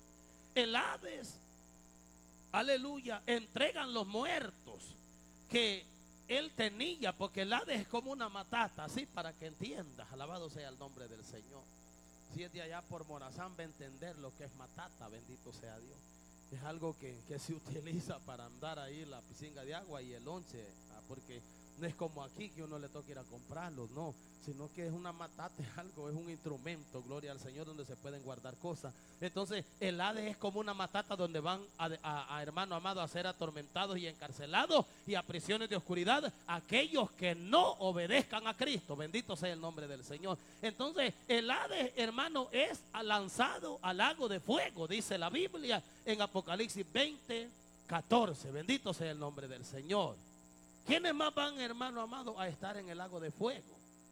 El Hades, aleluya, entregan los muertos que él tenía, porque el Hades es como una matata, así para que entiendas. Alabado sea el nombre del Señor. Si es de allá por Morazán, va a entender lo que es matata, bendito sea Dios. Es algo que, que se utiliza para andar ahí la piscina de agua y el lonche, porque No es como aquí que uno le toca ir a comprarlos, no, sino que es una matate, algo, es un instrumento, gloria al Señor, donde se pueden guardar cosas. Entonces el Hades es como una matata donde van a, a, a hermano amado a ser atormentados y encarcelados y a prisiones de oscuridad aquellos que no obedezcan a Cristo. Bendito sea el nombre del Señor. Entonces el Hades, hermano, es lanzado al lago de fuego, dice la Biblia en Apocalipsis veinte, catorce. Bendito sea el nombre del Señor. ¿Quiénes más van, hermano amado, a estar en el lago de fuego?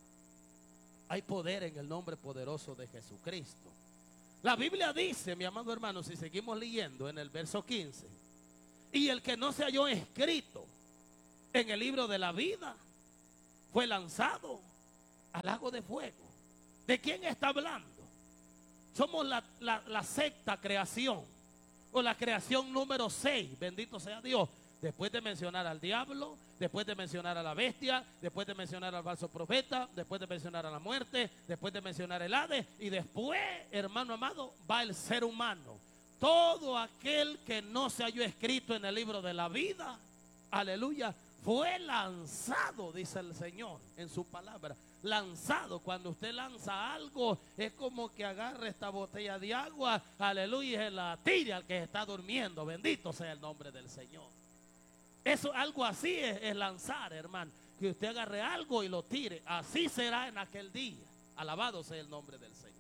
Hay poder en el nombre poderoso de Jesucristo. La Biblia dice, mi amado hermano, si seguimos leyendo en el verso quince, y el que no se halló escrito en el libro de la vida fue lanzado al lago de fuego. ¿De quién está hablando? Somos la, la, la sexta creación, o la creación número seis, bendito sea Dios. Después de mencionar al diablo, después de mencionar a la bestia, después de mencionar al falso profeta, después de mencionar a la muerte, después de mencionar el Hades, y después, hermano amado, va el ser humano. Todo aquel que no se halló escrito en el libro de la vida, aleluya, fue lanzado, dice el Señor en su palabra. Lanzado, cuando usted lanza algo, es como que agarra esta botella de agua, aleluya, y se la tira al que está durmiendo. Bendito sea el nombre del Señor. Eso, algo así es, es lanzar, hermano. Que usted agarre algo y lo tire. Así será en aquel día. Alabado sea el nombre del Señor.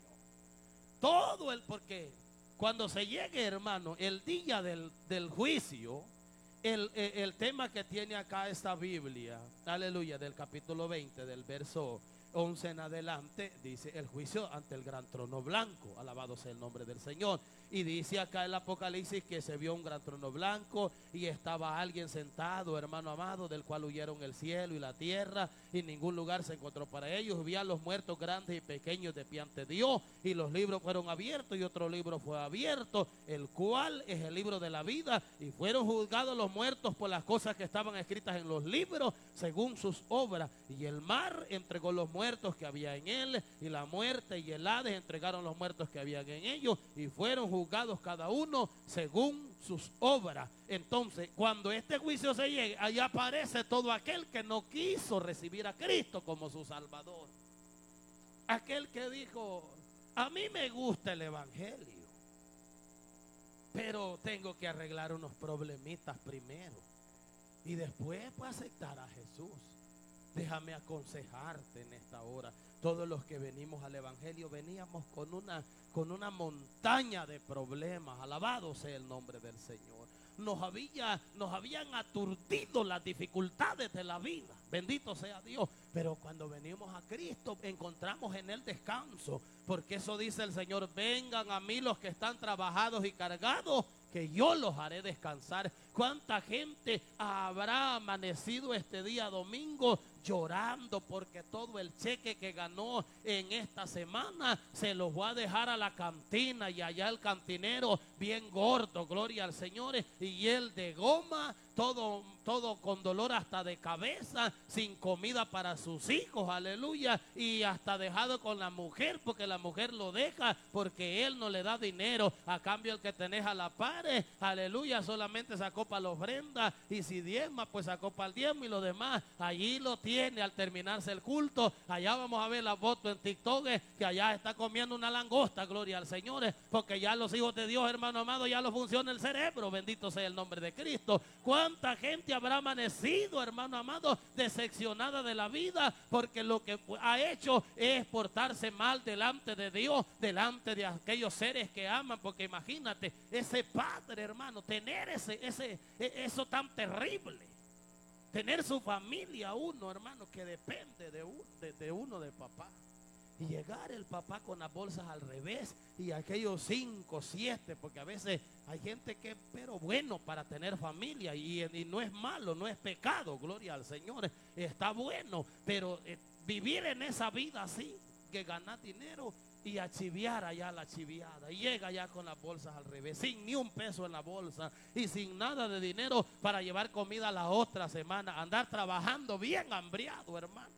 Todo el, porque cuando se llegue, hermano, el día del, del juicio, el, el, el tema que tiene acá esta Biblia, aleluya, del capítulo veinte, del verso once en adelante, dice el juicio ante el gran trono blanco. Alabado sea el nombre del Señor. Y dice acá el Apocalipsis que se vio un gran trono blanco y estaba alguien sentado, hermano amado, del cual huyeron el cielo y la tierra y ningún lugar se encontró para ellos. Vi a los muertos grandes y pequeños de pie ante Dios, y los libros fueron abiertos y otro libro fue abierto, el cual es el libro de la vida, y fueron juzgados los muertos por las cosas que estaban escritas en los libros según sus obras. Y el mar entregó los muertos que había en él, y la muerte y el Hades entregaron los muertos que habían en ellos, y fueron juzgados cada uno según sus obras. Entonces, cuando este juicio se llegue, allá aparece todo aquel que no quiso recibir a Cristo como su Salvador. Aquel que dijo: a mí me gusta el evangelio, pero tengo que arreglar unos problemitas primero y después pues aceptar a Jesús. Déjame aconsejarte en esta hora. Todos los que venimos al evangelio veníamos con una, con una montaña de problemas. Alabado sea el nombre del Señor. Nos, había, nos habían aturdido las dificultades de la vida. Bendito sea Dios. Pero cuando venimos a Cristo encontramos en Él descanso. Porque eso dice el Señor: vengan a mí los que están trabajados y cargados, que yo los haré descansar. ¿Cuánta gente habrá amanecido este día domingo llorando porque todo el cheque que ganó en esta semana se los va a dejar a la cantina, y allá el cantinero bien gordo, gloria al Señor, y él de goma, todo, todo con dolor hasta de cabeza, sin comida para sus hijos, aleluya, y hasta dejado con la mujer porque la mujer lo deja porque él no le da dinero? A cambio el que tenés a la par, aleluya, solamente sacó para la ofrenda, y si diezma pues sacó para el diezmo, y lo demás allí lo tiene al terminarse el culto. Allá vamos a ver la foto en TikTok, que allá está comiendo una langosta, gloria al Señor, porque ya los hijos de Dios, hermano amado, ya lo funciona el cerebro. Bendito sea el nombre de Cristo. ¿Cuánta gente habrá amanecido, hermano amado, decepcionada de la vida porque lo que ha hecho es portarse mal delante de Dios, delante de aquellos seres que aman? Porque imagínate, ese padre, hermano, tener ese, ese, eso tan terrible, tener su familia, uno, hermano, que depende de, un, de, de uno, de papá, y llegar el papá con las bolsas al revés, y aquellos cinco, siete, porque a veces hay gente que es pero bueno para tener familia, y, y no es malo, no es pecado, gloria al Señor, está bueno, pero eh, vivir en esa vida así, que ganar dinero y a chiviar allá la chiviada, y llega allá con las bolsas al revés, sin ni un peso en la bolsa y sin nada de dinero para llevar comida la otra semana, andar trabajando bien hambriado, hermano.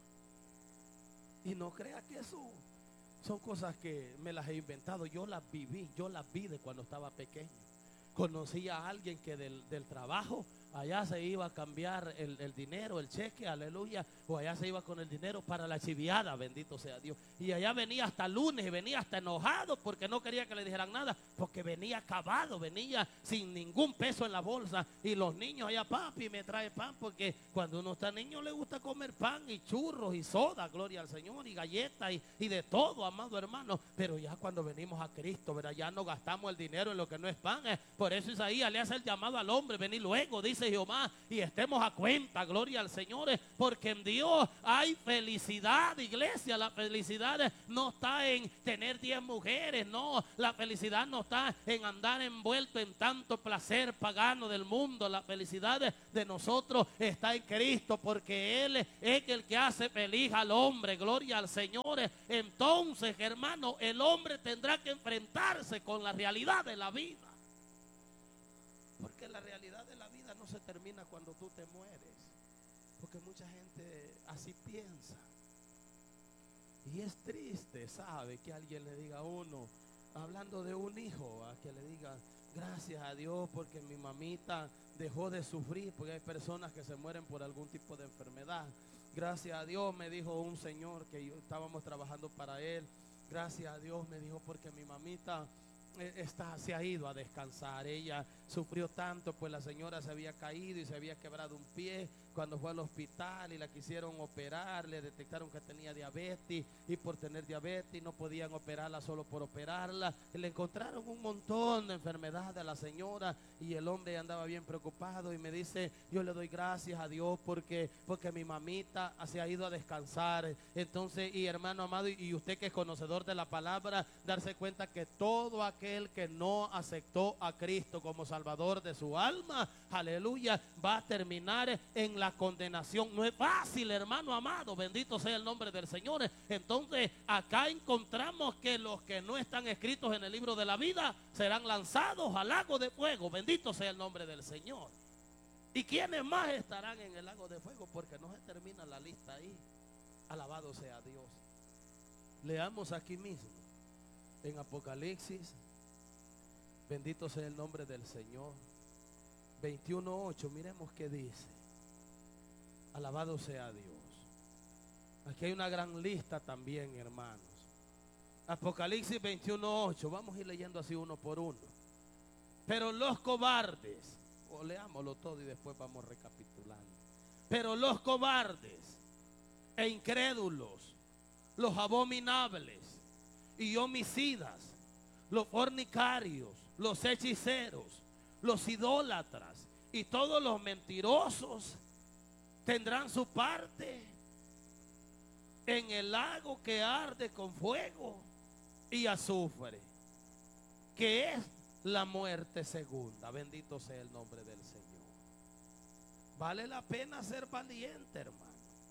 Y no crea que eso son cosas que me las he inventado. Yo las viví, yo las vi de cuando estaba pequeño. Conocí a alguien que del, del trabajo allá se iba a cambiar el, el dinero, el cheque, aleluya, o allá se iba con el dinero para la chiviada, bendito sea Dios. Y allá venía hasta lunes y venía hasta enojado porque no quería que le dijeran nada, porque venía acabado, venía sin ningún peso en la bolsa. Y los niños allá, papi, me trae pan, porque cuando uno está niño le gusta comer pan y churros y soda, gloria al Señor, y galletas y, y de todo, amado hermano. Pero ya cuando venimos a Cristo, ¿verdad? Ya no gastamos el dinero en lo que no es pan. Eh. Por eso Isaías le hace el llamado al hombre, vení luego, dice Jehová, y estemos a cuenta, gloria al Señor, eh, porque en Dios hay felicidad, iglesia. La felicidad no está en tener diez mujeres, no, la felicidad no está en andar envuelto en tanto placer pagano del mundo. La felicidad de, de nosotros está en Cristo, porque Él es el que hace feliz al hombre, gloria al Señor. Entonces, hermano, el hombre tendrá que enfrentarse con la realidad de la vida, porque la realidad de la vida no se termina cuando tú te mueres, porque mucha gente así piensa. Y es triste, ¿sabe? Que alguien le diga a uno, hablando de un hijo, a que le diga, gracias a Dios porque mi mamita dejó de sufrir, porque hay personas que se mueren por algún tipo de enfermedad. Gracias a Dios, me dijo un señor que yo, estábamos trabajando para él, gracias a Dios, me dijo, porque mi mamita Está, se ha ido a descansar. Ella sufrió tanto, pues la señora se había caído y se había quebrado un pie cuando fue al hospital y la quisieron operar. Le detectaron que tenía diabetes, y por tener diabetes no podían operarla solo por operarla. Y le encontraron un montón de enfermedades a la señora, y el hombre andaba bien preocupado y me dice, yo le doy gracias a Dios porque, porque mi mamita se ha ido a descansar. Entonces, y hermano amado, y usted que es conocedor de la palabra, darse cuenta que todo aquel Aquel que no aceptó a Cristo como Salvador de su alma, aleluya, va a terminar en la condenación. No es fácil, hermano amado, bendito sea el nombre del Señor. Entonces acá encontramos que los que no están escritos en el libro de la vida serán lanzados al lago de fuego, bendito sea el nombre del Señor. ¿Y quiénes más estarán en el lago de fuego? Porque no se termina la lista ahí. Alabado sea Dios. Leamos aquí mismo en Apocalipsis, bendito sea el nombre del Señor, veintiuno ocho, miremos qué dice. Alabado sea Dios. Aquí hay una gran lista también, hermanos. Apocalipsis veintiuno ocho, vamos a ir leyendo así uno por uno. Pero los cobardes, o leámoslo todo y después vamos recapitulando. Pero los cobardes e incrédulos, los abominables y homicidas, los fornicarios, los hechiceros, los idólatras y todos los mentirosos tendrán su parte en el lago que arde con fuego y azufre, que es la muerte segunda. Bendito sea el nombre del Señor. Vale la pena ser valiente, hermano,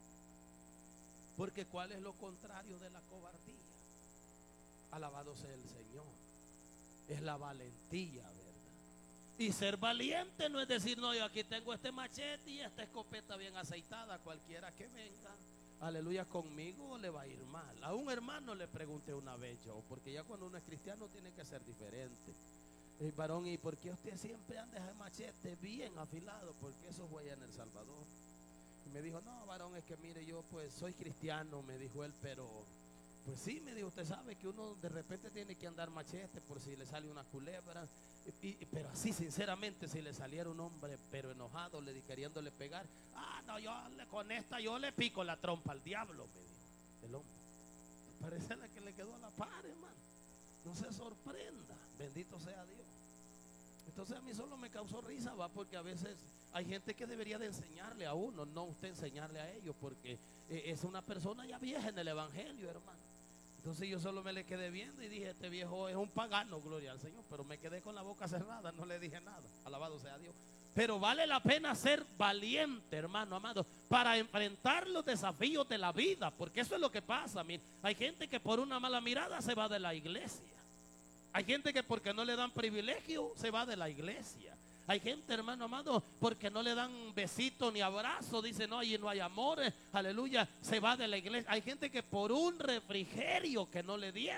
porque ¿cuál es lo contrario de la cobardía? Alabado sea el Señor. Es la valentía, ¿verdad? Y ser valiente no es decir, no, yo aquí tengo este machete y esta escopeta bien aceitada, cualquiera que venga, aleluya, conmigo le va a ir mal. A un hermano le pregunté una vez yo, porque ya cuando uno es cristiano tiene que ser diferente. El varón, ¿y por qué usted siempre anda ese machete bien afilado? Porque eso fue allá en El Salvador. Y me dijo, no, varón, es que mire, yo pues soy cristiano, me dijo él, pero pues sí, me dijo, usted sabe que uno de repente tiene que andar machete por si le sale una culebra. Y, y, pero así, sinceramente, si le saliera un hombre, pero enojado, le queriéndole pegar, ah, no, yo le, con esta yo le pico la trompa al diablo, me dijo el hombre. Parece la que le quedó a la par, hermano. No se sorprenda, bendito sea Dios. Entonces a mí solo me causó risa, va, porque a veces hay gente que debería de enseñarle a uno, no usted enseñarle a ellos, porque eh, es una persona ya vieja en el evangelio, hermano. Entonces yo solo me le quedé viendo y dije, este viejo es un pagano, gloria al Señor, pero me quedé con la boca cerrada, no le dije nada, alabado sea Dios. Pero vale la pena ser valiente, hermano amado, para enfrentar los desafíos de la vida, porque eso es lo que pasa. Mira, hay gente que por una mala mirada se va de la iglesia. Hay gente que porque no le dan privilegio se va de la iglesia. Hay gente, hermano amado, porque no le dan besito ni abrazo, dice, no, allí no hay amor, aleluya, se va de la iglesia. Hay gente que por un refrigerio que no le dieron,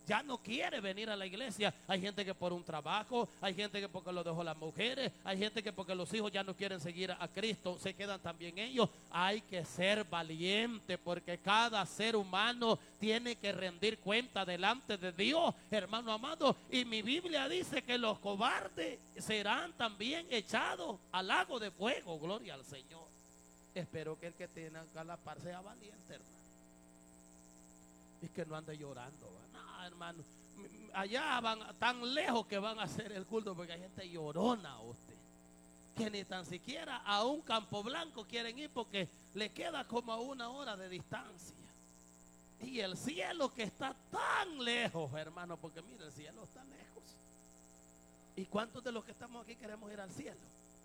ya no quiere venir a la iglesia. Hay gente que por un trabajo, hay gente que porque lo dejó las mujeres, hay gente que porque los hijos ya no quieren seguir a Cristo, se quedan también ellos. Hay que ser valiente, porque cada ser humano tiene que rendir cuenta delante de Dios, hermano amado. Y mi Biblia dice que los cobardes serán también echados al lago de fuego. Gloria al Señor. Espero que el que tenga que a la par sea valiente, hermano. Y que no ande llorando. No, hermano. Allá van tan lejos que van a hacer el culto, porque hay gente llorona a usted, que ni tan siquiera a un Campo Blanco quieren ir, porque le queda como a una hora de distancia. Y el cielo que está tan lejos, hermano, porque mire, el cielo está lejos. ¿Y cuántos de los que estamos aquí queremos ir al cielo?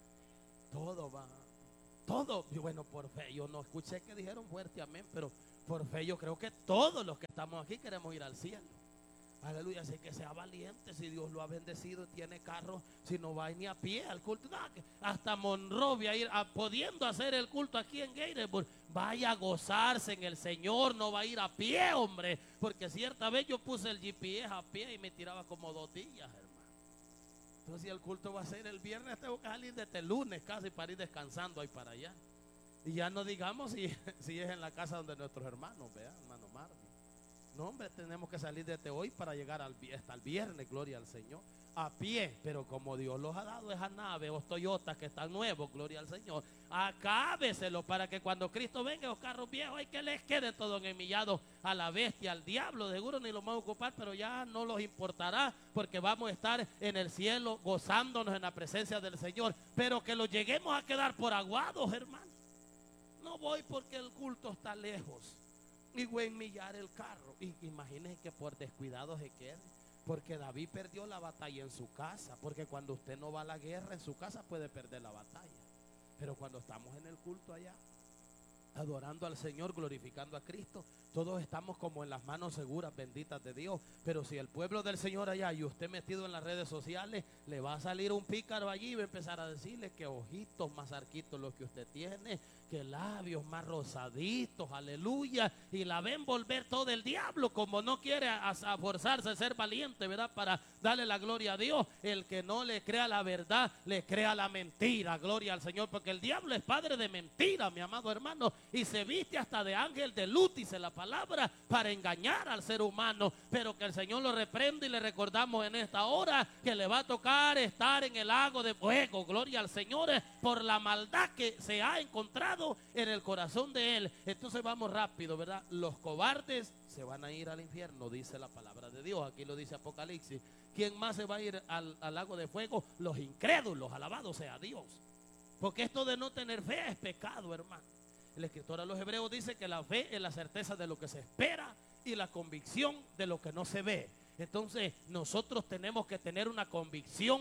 Todo va, todo, bueno, por fe. Yo no escuché que dijeron fuerte amén, pero por fe yo creo que todos los que estamos aquí queremos ir al cielo. Aleluya, así que sea valiente. Si Dios lo ha bendecido, tiene carro, si no va ni a pie al culto, no, hasta Monrovia ir a, pudiendo hacer el culto aquí en Gatesburg, vaya a gozarse en el Señor, no va a ir a pie, hombre, porque cierta vez yo puse el G P S a pie y me tiraba como dos días, hermano. Entonces, si el culto va a ser el viernes, tengo que salir desde el lunes casi para ir descansando ahí para allá. Y ya no digamos si, si es en la casa donde nuestros hermanos, vean, hermano Marvin. No, hombre, tenemos que salir desde hoy para llegar al, hasta el viernes, gloria al Señor, a pie. Pero como Dios los ha dado esas naves o Toyotas que están nuevos, gloria al Señor, acábeselo para que cuando Cristo venga, los carros viejos, hay que les queden todos enmillados a la bestia, al diablo. Seguro ni los vamos a ocupar, pero ya no los importará, porque vamos a estar en el cielo gozándonos en la presencia del Señor. Pero que los lleguemos a quedar por aguados, hermano. No voy porque el culto está lejos y voy a enmillar el carro. Y imagínense que por descuidado se quede, porque David perdió la batalla en su casa, porque cuando usted no va a la guerra en su casa puede perder la batalla, pero cuando estamos en el culto allá, adorando al Señor, glorificando a Cristo, todos estamos como en las manos seguras, benditas de Dios. Pero si el pueblo del Señor allá y usted metido en las redes sociales, le va a salir un pícaro allí y va a empezar a decirle que ojitos más arquitos los que usted tiene, que labios más rosaditos, aleluya, y la ven volver todo el diablo, como no quiere a, a forzarse a ser valiente, ¿verdad? Para darle la gloria a Dios. El que no le crea la verdad, le crea la mentira, gloria al Señor, porque el diablo es padre de mentira, mi amado hermano, y se viste hasta de ángel de luz, dice la palabra, para engañar al ser humano. Pero que el Señor lo reprende, y le recordamos en esta hora que le va a tocar estar en el lago de fuego, gloria al Señor, por la maldad que se ha encontrado en el corazón de él. Entonces vamos rápido, ¿verdad? Los cobardes se van a ir al infierno, dice la palabra de Dios. Aquí lo dice Apocalipsis. ¿Quién más se va a ir al, al lago de fuego? Los incrédulos, alabado sea Dios. Porque esto de no tener fe es pecado, hermano. El escritor a los Hebreos dice que la fe es la certeza de lo que se espera y la convicción de lo que no se ve. Entonces nosotros tenemos que tener una convicción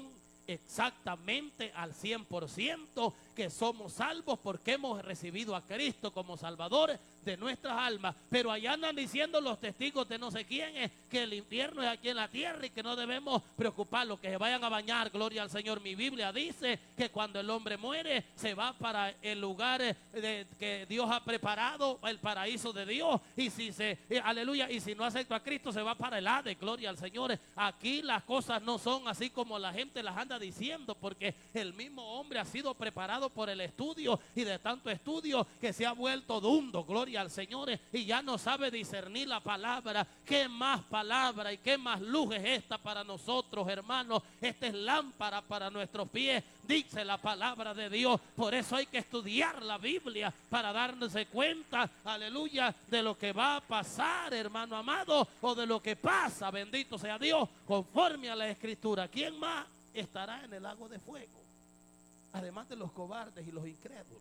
exactamente al cien por ciento que somos salvos porque hemos recibido a Cristo como Salvador de nuestras almas. Pero allá andan diciendo los testigos de no sé quién es que el infierno es aquí en la tierra y que no debemos preocuparnos, que se vayan a bañar, gloria al Señor. Mi Biblia dice que cuando el hombre muere se va para el lugar de, que Dios ha preparado, el paraíso de Dios, y si se, eh, aleluya, y si no acepta a Cristo se va para el Hades, gloria al Señor. Aquí las cosas no son así como la gente las anda diciendo, porque el mismo hombre ha sido preparado por el estudio, y de tanto estudio que se ha vuelto dundo, gloria al Señor, y ya no sabe discernir la palabra. Qué más palabra y qué más luz es esta para nosotros, hermanos. Esta es lámpara para nuestros pies, dice la palabra de Dios. Por eso hay que estudiar la Biblia para darnos cuenta, aleluya, de lo que va a pasar, hermano amado, o de lo que pasa, bendito sea Dios, conforme a la Escritura. ¿Quién más estará en el lago de fuego? Además de los cobardes y los incrédulos,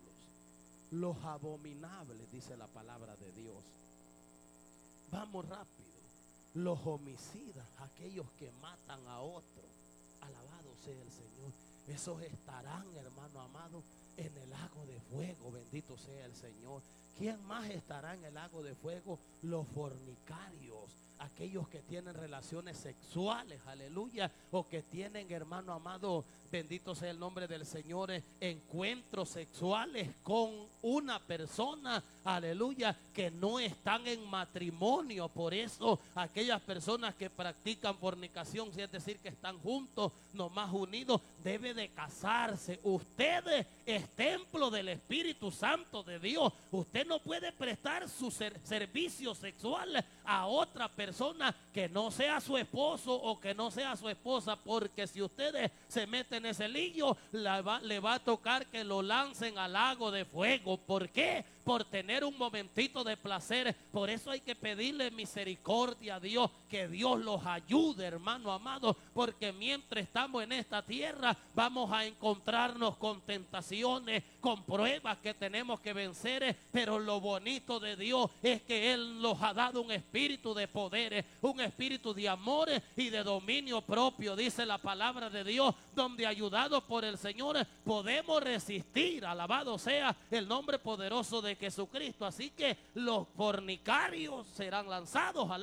los abominables, dice la palabra de Dios. Vamos rápido. Los homicidas, aquellos que matan a otros, alabado sea el Señor, esos estarán, hermano amado, en el lago de fuego, bendito sea el Señor. ¿Quién más estará en el lago de fuego? Los fornicarios, aquellos que tienen relaciones sexuales, aleluya, o que tienen, hermano amado, bendito sea el nombre del Señor, encuentros sexuales con una persona, aleluya, que no están en matrimonio. Por eso aquellas personas que practican fornicación, es decir, que están juntos, nomás unidos, debe de casarse. Usted es templo del Espíritu Santo de Dios. Usted no puede prestar su ser, servicio sexual a otra persona que no sea su esposo o que no sea su esposa, porque si ustedes se meten en ese lío, le va, le va a tocar que lo lancen al lago de fuego. ¿Por qué? Por tener un momentito de placer. Por eso hay que pedirle misericordia a Dios, que Dios los ayude, hermano amado, porque mientras estamos en esta tierra vamos a encontrarnos con tentaciones, con pruebas que tenemos que vencer, pero lo bonito de Dios es que Él nos ha dado un espíritu de poder, un espíritu de amor y de dominio propio, dice la palabra de Dios, donde ayudados por el Señor podemos resistir. Alabado sea el nombre poderoso de Jesucristo. Así que los fornicarios serán lanzados al